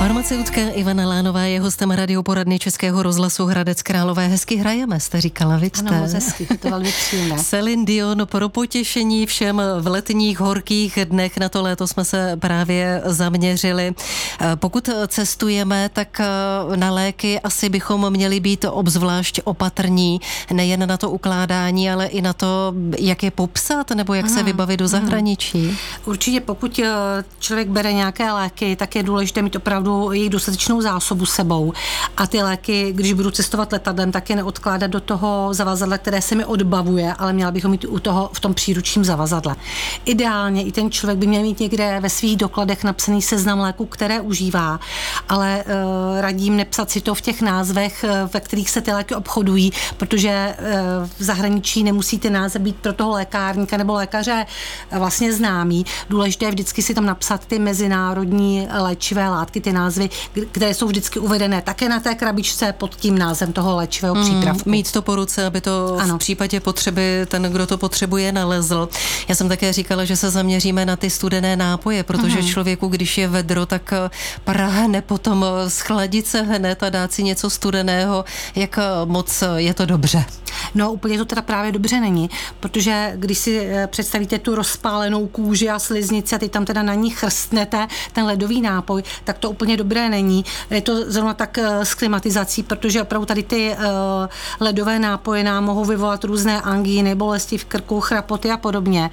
Farmaceutka Ivana Lánová je hostem radioporadny Českého rozhlasu Hradec Králové. Hezky hrajeme, jste říkala, viďte? Ano, moc hezky, to velmi příjemné. Celine Dion pro potěšení všem v letních horkých dnech, na to léto jsme se právě zaměřili. Pokud cestujeme, tak na léky asi bychom měli být obzvlášť opatrní, nejen na to ukládání, ale i na to, jak je popsat, nebo jak se vybavit do zahraničí. Určitě pokud člověk bere nějaké léky, tak je důležité mít opravdu jejich dostatečnou zásobu sebou. A ty léky, když budu cestovat letadlem, tak je neodkládat do toho zavazadla, které se mi odbavuje, ale měla bych ho mít u toho v tom příručním zavazadle. Ideálně i ten člověk by měl mít někde ve svých dokladech napsaný seznam léků, které užívá, ale radím nepsat si to v těch názvech, ve kterých se ty léky obchodují, protože v zahraničí nemusí ty název být pro toho lékárníka nebo lékaře vlastně známý. Důležité je vždycky si tam napsat ty mezinárodní léčivé látky, ty názvy, které jsou vždycky uvedené také na té krabičce pod tím názvem toho léčivého přípravku. Mít to po ruce, aby to v případě potřeby ten, kdo to potřebuje, nalezl. Já jsem také říkala, že se zaměříme na ty studené nápoje, protože člověku, když je vedro, tak prahne potom schladit se hned a dát si něco studeného. Jak moc je to dobře? No úplně to teda právě dobře není, protože když si představíte tu rozpálenou kůži a sliznici a ty tam teda na ní chrstnete ten ledový nápoj, tak to úplně dobré není. Je to zrovna tak s klimatizací, protože opravdu tady ty ledové nápoje nám mohou vyvolat různé angíny, bolesti v krku, chrapoty a podobně.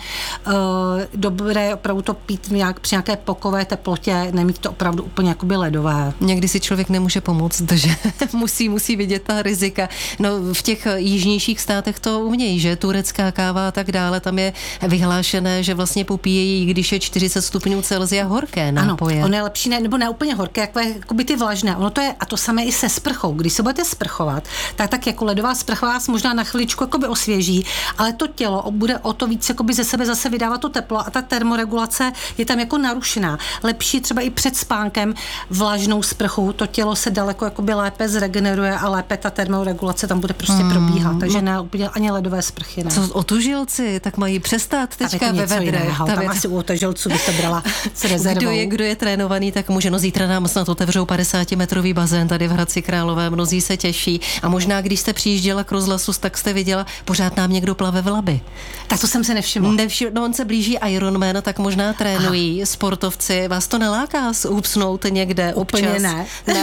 Dobré je opravdu to pít při nějaké pokové teplotě, nemít to opravdu úplně jakoby ledové. Někdy si člověk nemůže pomoct, že musí vidět ta rizika. No v těch jižnějších státech to umějí, že turecká káva a tak dále, tam je vyhlášené, že vlastně popíjejí, když je 40 stupňů Celsia horké nápoje. Ano, ono je lepší, nebo ne úplně horké, jakoby ty vlažné. Ono to je, a to samé i se sprchou. Když se budete sprchovat, tak jako ledová sprcha vás možná na chviličku jakoby osvěží, ale to tělo bude o to víc jakoby ze sebe zase vydávat to teplo a ta termoregulace je tam jako narušená. Lepší třeba i před spánkem vlažnou sprchu, to tělo se daleko jakoby lépe zregeneruje a lépe ta termoregulace tam bude prostě probíhat. Takže ne úplně ani ledové sprchy, ne. Co otužilci, tak mají přestat teďka ve vedrech. Tam asi u otužilců bych to brala s rezervou. Kdo je trénovaný, tak může, no zítra nám snad otevřou 50-metrový bazén tady v Hradci Králové, mnozí se těší. A možná, když jste přijížděla k rozhlasu, tak jste viděla, pořád nám někdo plave v Labi. Tak to jsem se nevšimla. No on se blíží Ironman, tak možná trénují sportovci. Vás to neláká upsnout někde občas? Úplně ne.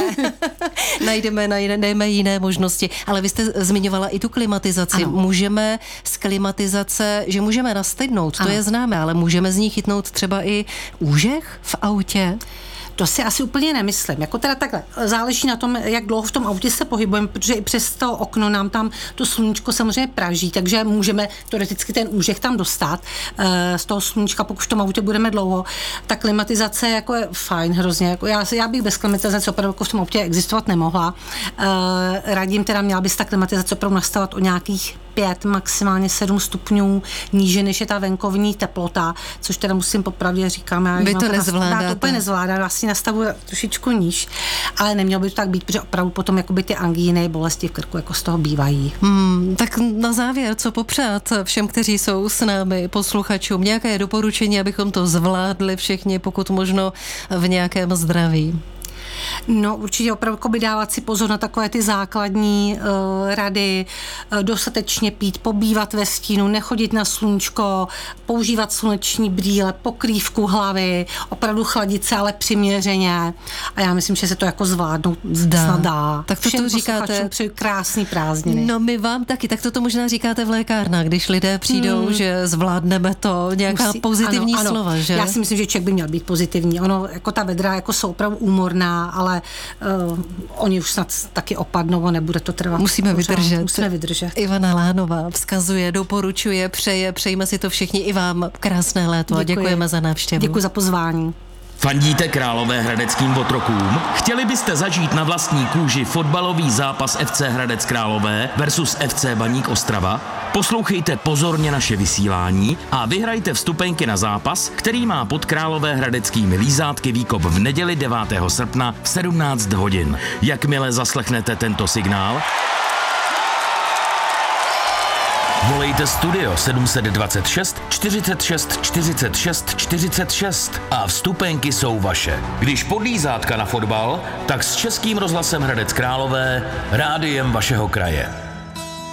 Najdeme jiné možnosti. Ale vy jste zmiňovala i tu klimatizaci. Ano. Můžeme z klimatizace, že můžeme nastydnout, to je známé, ale můžeme z ní chytnout třeba i úžeh v autě? To si asi úplně nemyslím. Jako teda takhle, záleží na tom, jak dlouho v tom autě se pohybujeme, protože i přes to okno nám tam to sluníčko samozřejmě praží, takže můžeme teoreticky ten úžeh tam dostat z toho sluníčka, pokud v tom autě budeme dlouho. Ta klimatizace jako je fajn hrozně. Jako já bych bez klimatizace opravdu jako v tom autě existovat nemohla. Radím teda, měla by se ta klimatizace opravdu nastavovat o nějakých 5, maximálně 7 stupňů níže, než je ta venkovní teplota, což teda musím popravdě říkám. Vy to nezvládáte. Já to úplně nezvládám, já si nastavuji trošičku níž, ale nemělo by to tak být, protože opravdu potom jakoby ty angíny, bolesti v krku jako z toho bývají. Tak na závěr, co popřát všem, kteří jsou s námi, posluchačům, nějaké doporučení, abychom to zvládli všichni, pokud možno v nějakém zdraví? No určitě opravdu by dávat si pozor na takové ty základní rady, dostatečně pít, pobývat ve stínu, nechodit na sluníčko, používat sluneční brýle, pokrývku hlavy, opravdu chladit se, ale přiměřeně. A já myslím, že se to jako zvládnout snad dá. Tak to říkáte. Přeji krásný prázdniny. No my vám taky, tak to možná říkáte v lékárnách, když lidé přijdou, že zvládneme to, nějaká pozitivní slova, že? Já si myslím, že člověk by měl být pozitivní. Ono, jako ta vedra, jako jsou opravdu úmorná, ale oni už snad taky opadnou a nebude to trvat. Musíme vydržet. Ivana Lánová vzkazuje, doporučuje, přejeme si to všichni, i vám krásné léto. Děkuji. A děkujeme za návštěvu. Děkuji za pozvání. Fandíte královéhradeckým otrokům? Chtěli byste zažít na vlastní kůži fotbalový zápas FC Hradec Králové versus FC Baník Ostrava? Poslouchejte pozorně naše vysílání a vyhrajte vstupenky na zápas, který má pod královéhradeckými lízátky výkop v neděli 9. srpna v 17 hodin. Jakmile zaslechnete tento signál, Volejte Studio 726 46 46 46 a vstupenky jsou vaše. Když podlízátka na fotbal, tak s Českým rozhlasem Hradec Králové, rádiem vašeho kraje.